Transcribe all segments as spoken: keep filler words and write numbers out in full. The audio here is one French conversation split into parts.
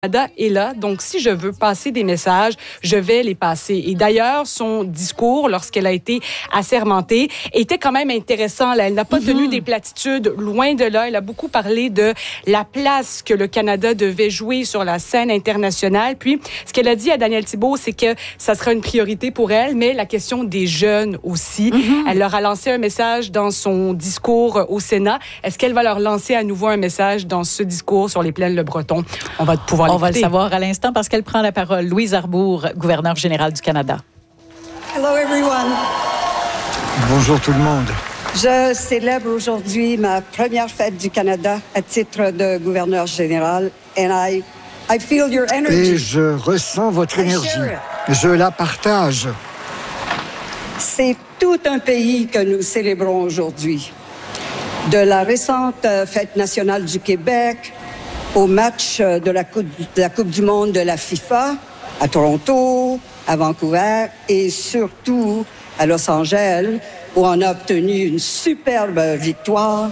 Canada est là, donc si je veux passer des messages, je vais les passer. Et d'ailleurs, son discours, lorsqu'elle a été assermentée, était quand même intéressant. Là, elle n'a pas mm-hmm. tenu des platitudes, loin de là. Elle a beaucoup parlé de la place que le Canada devait jouer sur la scène internationale. Puis, ce qu'elle a dit à Daniel Thibeault, c'est que ça sera une priorité pour elle, mais la question des jeunes aussi. Mm-hmm. Elle leur a lancé un message dans son discours au Sénat. Est-ce qu'elle va leur lancer à nouveau un message dans ce discours sur les plaines Le Breton? On va pouvoir On va le savoir à l'instant parce qu'elle prend la parole. Louise Arbour, gouverneure générale du Canada. Hello everyone. Bonjour tout le monde. Je célèbre aujourd'hui ma première fête du Canada à titre de gouverneur général and I, I feel your energy. Et je ressens votre énergie. Je la partage. C'est tout un pays que nous célébrons aujourd'hui. De la récente fête nationale du Québec au match de la Coupe, de la Coupe du monde de la FIFA à Toronto, à Vancouver et surtout à Los Angeles où on a obtenu une superbe victoire.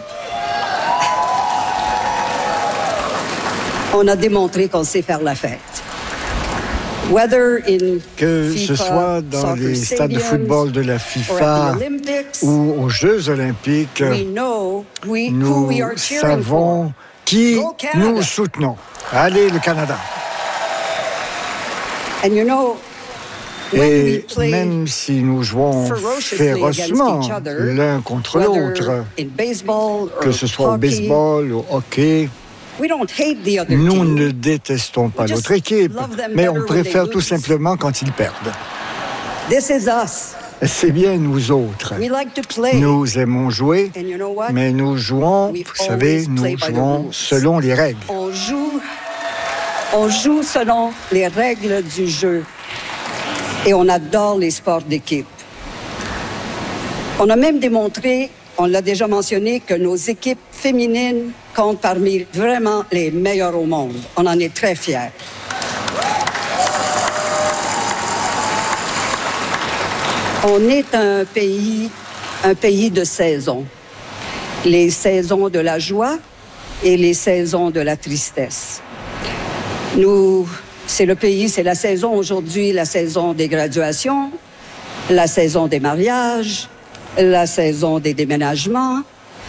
On a démontré qu'on sait faire la fête. Whether in que FIFA, ce soit dans les stades de football de la FIFA ou aux Jeux olympiques, know, we, nous savons qui nous soutenons. Allez, le Canada. And you know, Et même si nous jouons férocement l'un contre l'autre, que ce soit au baseball, au hockey, nous ne détestons pas l'autre équipe, mais on préfère tout simplement quand ils perdent. C'est bien nous autres. Nous aimons jouer, mais nous jouons, vous savez, nous jouons selon les règles. On joue, on joue selon les règles du jeu et on adore les sports d'équipe. On a même démontré, on l'a déjà mentionné, que nos équipes féminines comptent parmi vraiment les meilleures au monde. On en est très fiers. On est un pays, un pays de saisons. Les saisons de la joie et les saisons de la tristesse. Nous, c'est le pays, c'est la saison aujourd'hui, la saison des graduations, la saison des mariages, la saison des déménagements.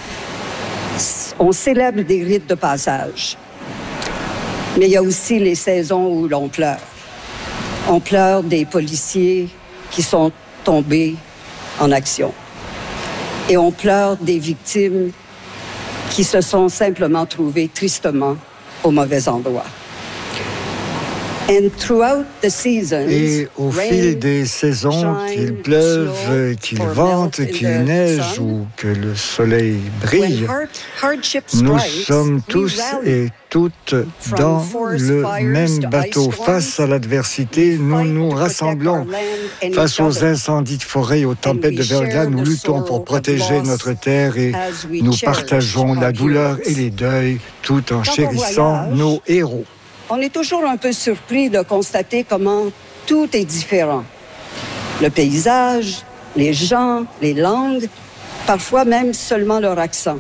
On célèbre des rites de passage. Mais il y a aussi les saisons où l'on pleure. On pleure des policiers qui sont tombés en action. Et on pleure des victimes qui se sont simplement trouvées tristement au mauvais endroit. And throughout the seasons, Et au fil des saisons, qu'il pleuve, qu'il vente, qu'il neige ou que le soleil brille, nous sommes tous et toutes dans le même bateau. Face à l'adversité, nous nous rassemblons. Face aux incendies de forêt et aux tempêtes de verglas, nous luttons pour protéger notre terre et nous partageons la douleur et les deuils tout en chérissant nos héros. On est toujours un peu surpris de constater comment tout est différent. Le paysage, les gens, les langues, parfois même seulement leur accent.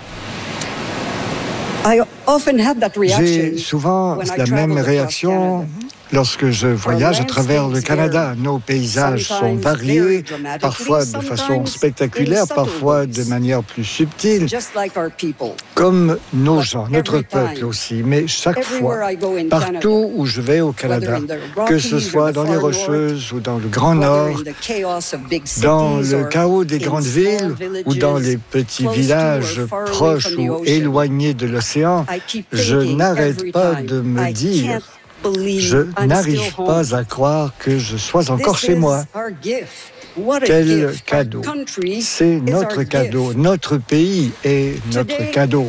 I often had that reaction. J'ai souvent la même réaction lorsque je voyage à travers le Canada. Nos paysages sont variés, parfois de façon spectaculaire, parfois de manière plus subtile, comme nos gens, notre peuple aussi. Mais chaque fois, partout où je vais au Canada, que ce soit dans les Rocheuses ou dans le Grand Nord, dans le chaos des grandes villes ou dans les petits villages proches ou éloignés de l'océan, je n'arrête pas de me dire: je n'arrive pas à croire que je sois encore chez moi. Quel cadeau! C'est notre cadeau. Notre pays est notre cadeau.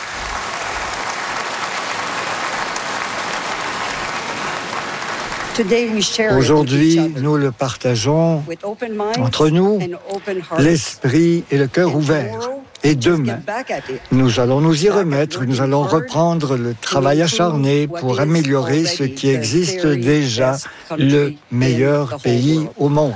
Aujourd'hui, nous le partageons entre nous, l'esprit et le cœur ouverts. Et demain, nous allons nous y remettre, nous allons reprendre le travail acharné pour améliorer ce qui existe déjà, le meilleur pays au monde.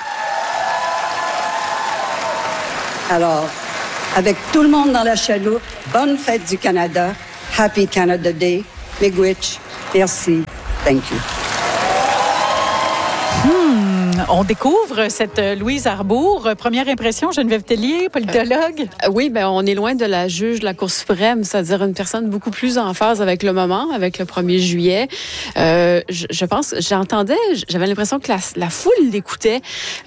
Alors, avec tout le monde dans la chaloupe, bonne fête du Canada, Happy Canada Day, Miigwech, Merci. Thank you. Hmm, on découvre cette Louise Arbour. Première impression, Geneviève Tellier, politologue. Euh, oui, ben on est loin de la juge de la Cour suprême, c'est-à-dire une personne beaucoup plus en phase avec le moment, avec le premier juillet. Euh, je, je pense, j'entendais, j'avais l'impression que la, la foule l'écoutait.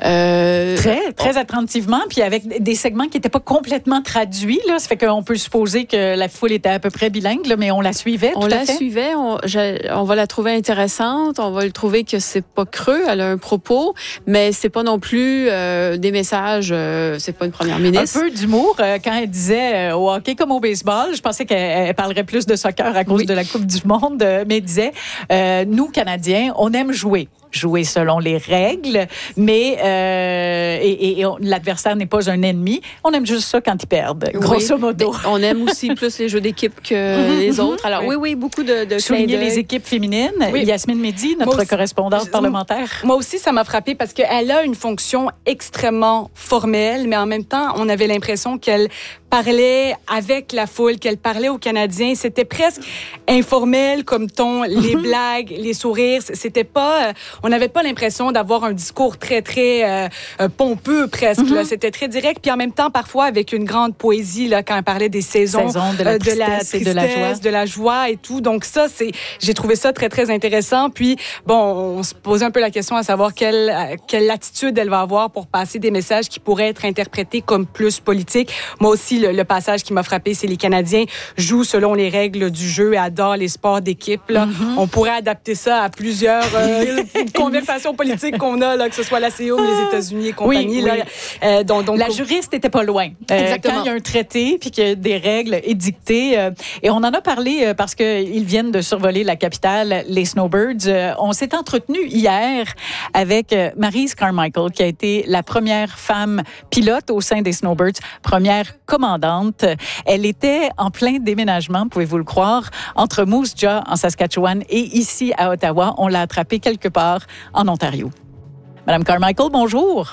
Euh, très, très on... attentivement, puis avec des segments qui n'étaient pas complètement traduits. Là, ça fait qu'on peut supposer que la foule était à peu près bilingue, là, mais on la suivait. On tout la à fait. suivait. On, je, on va la trouver intéressante. On va le trouver que c'est pas creux. Elle a un propos, mais c'est pas non plus euh, des messages. Euh, c'est pas une première ministre. Un peu d'humour euh, quand elle disait euh, au hockey comme au baseball. Je pensais qu'elle parlerait plus de soccer à cause oui. de la Coupe du Monde, euh, mais elle disait euh, nous Canadiens, on aime jouer. Jouer selon les règles, mais euh, et, et, et on, l'adversaire n'est pas un ennemi. On aime juste ça quand ils perdent, grosso oui, modo. On aime aussi plus les jeux d'équipe que mm-hmm, les autres. Alors oui, oui, beaucoup de, de souligner les équipes féminines. Oui. Yasmine Mehdi, notre aussi, correspondante je, parlementaire. Moi aussi, ça m'a frappée parce qu'elle a une fonction extrêmement formelle, mais en même temps, on avait l'impression qu'elle parlait avec la foule, qu'elle parlait aux Canadiens. C'était presque informel comme ton, les blagues, les sourires. C'était pas, on n'avait pas l'impression d'avoir un discours très, très euh, pompeux presque. Mm-hmm. Là. C'était très direct. Puis en même temps, parfois avec une grande poésie là, quand elle parlait des saisons, Saison de la tristesse, de la tristesse et de la joie, de la joie et tout. Donc ça, c'est, j'ai trouvé ça très, très intéressant. Puis bon, on se posait un peu la question à savoir quelle, quelle attitude elle va avoir pour passer des messages qui pourraient être interprétés comme plus politiques. Moi aussi, Le, le passage qui m'a frappé, c'est les Canadiens jouent selon les règles du jeu et adorent les sports d'équipe. Là. Mm-hmm. On pourrait adapter ça à plusieurs euh, conversations politiques qu'on a, là, que ce soit la C E O, les États-Unis et compagnie. Oui, là. Oui. Euh, donc, donc, la juriste n'était pas loin. Euh, quand il y a un traité puis qu'il y a des règles édictées, euh, et on en a parlé euh, parce qu'ils viennent de survoler la capitale, les Snowbirds. Euh, on s'est entretenu hier avec euh, Maryse Carmichael, qui a été la première femme pilote au sein des Snowbirds, première commandante. Elle était en plein déménagement, pouvez-vous le croire, entre Moose Jaw en Saskatchewan et ici à Ottawa. On l'a attrapée quelque part en Ontario. Madame Carmichael, bonjour.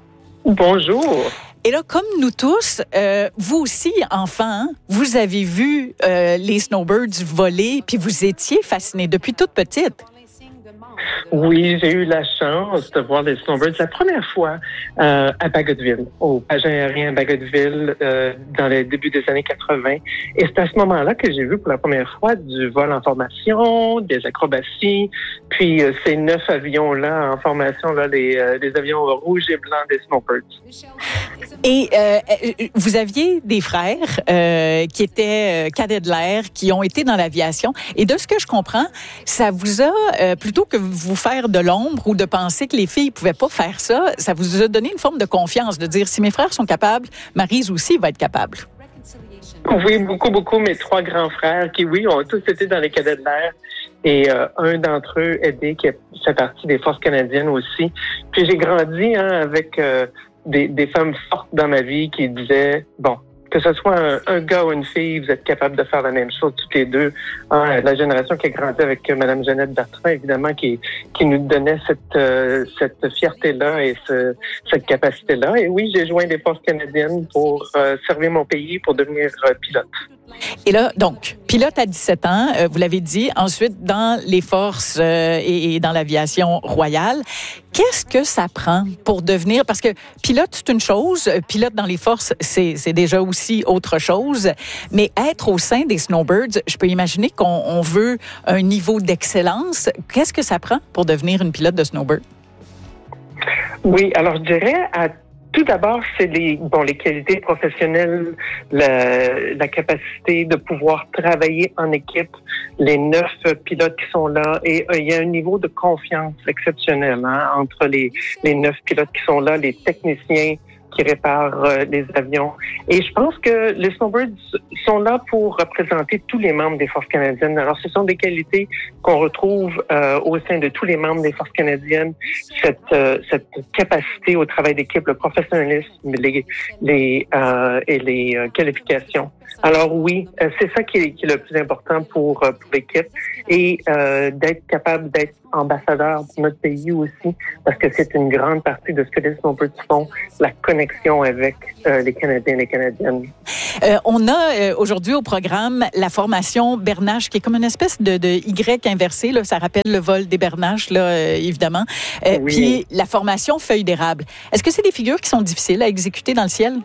Bonjour. Et là, comme nous tous, euh, vous aussi, enfants, vous avez vu euh, les Snowbirds voler, puis vous étiez fascinés depuis toute petite. Oui, j'ai eu la chance de voir les Snowbirds la première fois euh, à Bagotville, au Pageant aérien à Bagotville, euh, dans les débuts des années quatre-vingts. Et c'est à ce moment-là que j'ai vu pour la première fois du vol en formation, des acrobaties, puis euh, ces neuf avions-là en formation, là, les, euh, les avions rouges et blancs des Snowbirds. Et euh, vous aviez des frères euh, qui étaient euh, cadets de l'air, qui ont été dans l'aviation. Et de ce que je comprends, ça vous a, euh, plutôt que vous faire de l'ombre ou de penser que les filles pouvaient pas faire ça, ça vous a donné une forme de confiance, de dire si mes frères sont capables, Maryse aussi va être capable. Oui, beaucoup, beaucoup. Mes trois grands frères qui, oui, ont tous été dans les cadets de l'air. Et euh, un d'entre eux, Eddie, qui fait partie des forces canadiennes aussi. Puis j'ai grandi hein, avec euh, des, des femmes fortes dans ma vie qui disaient, bon, que ce soit un, un gars ou une fille, vous êtes capable de faire la même chose toutes les deux. Hein, la génération qui a grandi avec Mme Jeannette Bertrand, évidemment, qui, qui nous donnait cette, euh, cette fierté-là et ce, cette capacité-là. Et oui, j'ai joint les forces canadiennes pour euh, servir mon pays, pour devenir euh, pilote. Et là, donc, pilote à dix-sept ans, euh, vous l'avez dit, ensuite dans les forces euh, et, et dans l'aviation royale. Qu'est-ce que ça prend pour devenir, parce que pilote, c'est une chose, pilote dans les forces, c'est, c'est déjà aussi autre chose, mais être au sein des Snowbirds, je peux imaginer qu'on on veut un niveau d'excellence. Qu'est-ce que ça prend pour devenir une pilote de Snowbird? Oui, alors je dirais à tout d'abord, c'est les bon les qualités professionnelles, la, la capacité de pouvoir travailler en équipe, les neuf pilotes qui sont là, et euh, il y a un niveau de confiance exceptionnel hein, entre les les neuf pilotes qui sont là, les techniciens qui réparent euh, les avions. Et je pense que les Snowbirds sont là pour représenter tous les membres des forces canadiennes. Alors, ce sont des qualités qu'on retrouve euh, au sein de tous les membres des forces canadiennes. Cette, euh, cette capacité au travail d'équipe, le professionnalisme, les, les, euh, et les euh, qualifications. Alors oui, euh, c'est ça qui est, qui est le plus important pour, euh, pour l'équipe et euh, d'être capable d'être ambassadeur de notre pays aussi, parce que c'est une grande partie de ce que les Snowbirds font, la connexion avec euh, les Canadiens et les Canadiennes. Euh, on a euh, aujourd'hui au programme la formation Bernache, qui est comme une espèce de, de Y inversé. Là, ça rappelle le vol des Bernaches, là, euh, évidemment. Euh, oui. Puis la formation Feuille d'érable. Est-ce que c'est des figures qui sont difficiles à exécuter dans le ciel?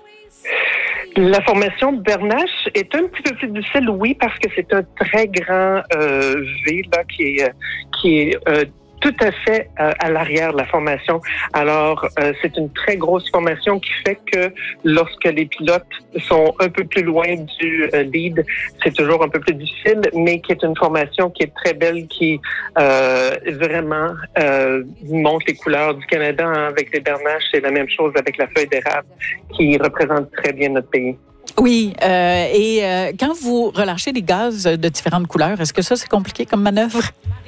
La formation Bernache est un petit peu plus difficile, oui, parce que c'est un très grand euh, V là qui est qui est euh, tout à fait euh, à l'arrière de la formation. Alors, euh, c'est une très grosse formation qui fait que lorsque les pilotes sont un peu plus loin du euh, lead, c'est toujours un peu plus difficile, mais qui est une formation qui est très belle, qui euh, vraiment euh, montre les couleurs du Canada hein, avec les Bernaches. C'est la même chose avec la feuille d'érable, qui représente très bien notre pays. Oui, euh, et euh, quand vous relâchez des gaz de différentes couleurs, est-ce que ça, c'est compliqué comme manœuvre?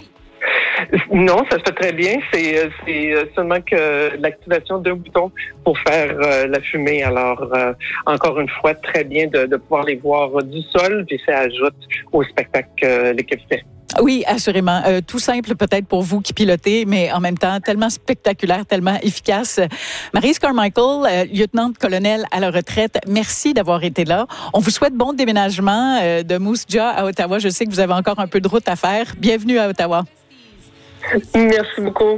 Non, ça se fait très bien. C'est, c'est seulement que l'activation d'un bouton pour faire euh, la fumée. Alors, euh, encore une fois, très bien de, de pouvoir les voir du sol, puis ça ajoute au spectacle que l'équipe fait. Oui, assurément. Euh, tout simple peut-être pour vous qui pilotez, mais en même temps tellement spectaculaire, tellement efficace. Maryse Carmichael, euh, lieutenant-colonel à la retraite, merci d'avoir été là. On vous souhaite bon déménagement euh, de Moose Jaw à Ottawa. Je sais que vous avez encore un peu de route à faire. Bienvenue à Ottawa. Merci beaucoup.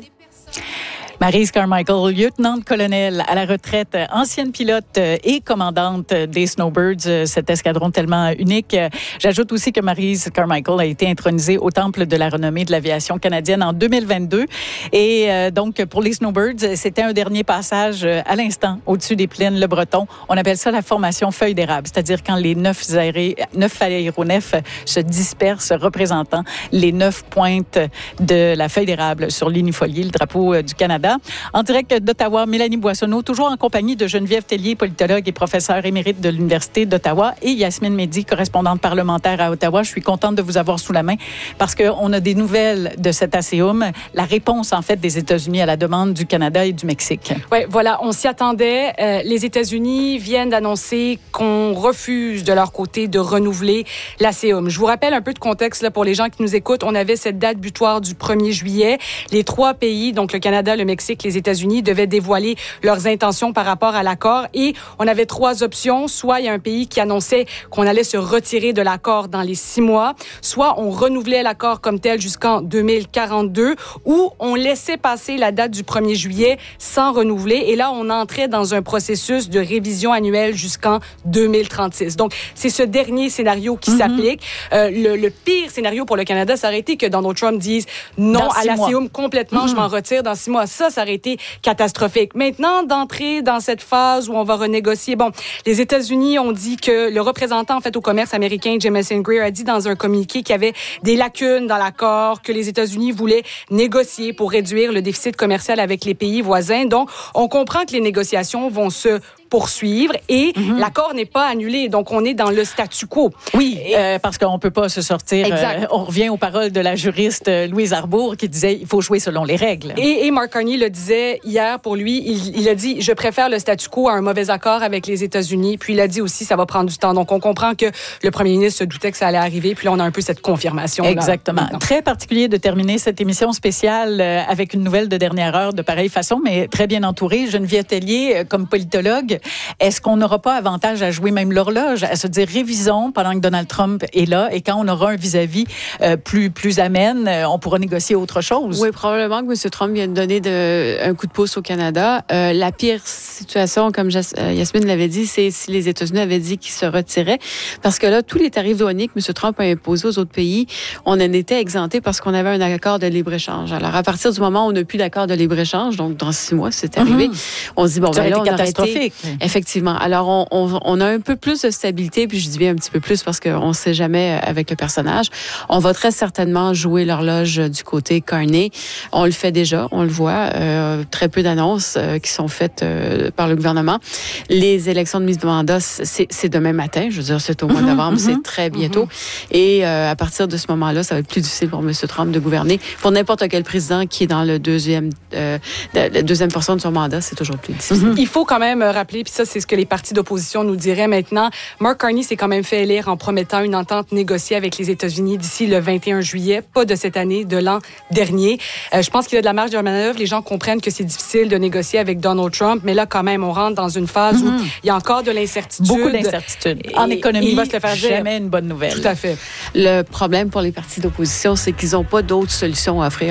Maryse Carmichael, lieutenant-colonel à la retraite, ancienne pilote et commandante des Snowbirds, cet escadron tellement unique. J'ajoute aussi que Maryse Carmichael a été intronisée au Temple de la renommée de l'aviation canadienne en deux mille vingt-deux. Et euh, donc, pour les Snowbirds, c'était un dernier passage à l'instant au-dessus des plaines Le Breton. On appelle ça la formation feuille d'érable, c'est-à-dire quand les neuf, aéré... neuf aéronefs se dispersent représentant les neuf pointes de la feuille d'érable sur l'inifolié, le drapeau du Canada. En direct d'Ottawa, Mélanie Boissonneau, toujours en compagnie de Geneviève Tellier, politologue et professeure émérite de l'Université d'Ottawa, et Yasmine Mehdi, correspondante parlementaire à Ottawa. Je suis contente de vous avoir sous la main parce qu'on a des nouvelles de cet ASEUM, la réponse en fait des États-Unis à la demande du Canada et du Mexique. Oui, voilà, on s'y attendait. Euh, les États-Unis viennent d'annoncer qu'on refuse de leur côté de renouveler l'ASEUM. Je vous rappelle un peu de contexte là, pour les gens qui nous écoutent. On avait cette date butoir du premier juillet. Les trois pays, donc le Canada, le Mexique, que les États-Unis devaient dévoiler leurs intentions par rapport à l'accord et on avait trois options. Soit il y a un pays qui annonçait qu'on allait se retirer de l'accord dans les six mois, soit on renouvelait l'accord comme tel jusqu'en deux mille quarante-deux ou on laissait passer la date du premier juillet sans renouveler et là, on entrait dans un processus de révision annuelle jusqu'en deux mille trente-six. Donc, c'est ce dernier scénario qui mm-hmm. s'applique. Euh, le, le pire scénario pour le Canada, ça aurait été que Donald Trump dise non à l'ASEUM complètement, mm-hmm. je m'en retire dans six mois. Ça, ça aurait été catastrophique. Maintenant, d'entrer dans cette phase où on va renégocier, bon, les États-Unis ont dit que le représentant, en fait, au commerce américain, Jamieson Greer, a dit dans un communiqué qu'il y avait des lacunes dans l'accord, que les États-Unis voulaient négocier pour réduire le déficit commercial avec les pays voisins. Donc, on comprend que les négociations vont se poursuivre et mm-hmm. l'accord n'est pas annulé. Donc, on est dans le statu quo. Oui, euh, parce qu'on ne peut pas se sortir. Euh, on revient aux paroles de la juriste euh, Louise Arbour qui disait il faut jouer selon les règles. Et, et Mark Carney le disait hier pour lui. Il, il a dit je préfère le statu quo à un mauvais accord avec les États-Unis. Puis il a dit aussi ça va prendre du temps. Donc, on comprend que le premier ministre se doutait que ça allait arriver. Puis là, on a un peu cette confirmation. Exactement. Là, très particulier de terminer cette émission spéciale euh, avec une nouvelle de dernière heure de pareille façon, mais très bien entourée. Geneviève Tellier, euh, comme politologue, est-ce qu'on n'aura pas avantage à jouer même l'horloge, à se dire révisons pendant que Donald Trump est là et quand on aura un vis-à-vis euh, plus, plus amène, euh, on pourra négocier autre chose? Oui, probablement que M. Trump vient de donner de, un coup de pouce au Canada. Euh, la pire situation, comme Jas- euh, Yasmine l'avait dit, c'est si les États-Unis avaient dit qu'ils se retiraient. Parce que là, tous les tarifs douaniers que M. Trump a imposés aux autres pays, on en était exemptés parce qu'on avait un accord de libre-échange. Alors, à partir du moment où on n'a plus d'accord de libre-échange, donc dans six mois, c'est arrivé, mm-hmm. on se dit, bon, ben là, on a catastrophique. Arrêté. Effectivement. Alors, on, on, on a un peu plus de stabilité, puis je dis bien un petit peu plus parce qu'on ne sait jamais avec le personnage. On va très certainement jouer l'horloge du côté Carney. On le fait déjà, on le voit. Euh, très peu d'annonces euh, qui sont faites euh, par le gouvernement. Les élections de mise de mandat, c'est, c'est demain matin. Je veux dire, c'est au mois de novembre, mm-hmm. c'est très bientôt. Mm-hmm. Et euh, à partir de ce moment-là, ça va être plus difficile pour M. Trump de gouverner. Pour n'importe quel président qui est dans le deuxième, euh, la deuxième portion de son mandat, c'est toujours plus difficile. Mm-hmm. Il faut quand même rappeler puis ça, c'est ce que les partis d'opposition nous diraient maintenant. Mark Carney s'est quand même fait élire en promettant une entente négociée avec les États-Unis d'ici le vingt et un juillet, pas de cette année, de l'an dernier. Euh, je pense qu'il y a de la marge de manœuvre. Les gens comprennent que c'est difficile de négocier avec Donald Trump, mais là, quand même, on rentre dans une phase mm-hmm. où il y a encore de l'incertitude. Beaucoup d'incertitude. En économie, il va se le faire jamais une bonne nouvelle. Tout à fait. Le problème pour les partis d'opposition, c'est qu'ils n'ont pas d'autres solutions à offrir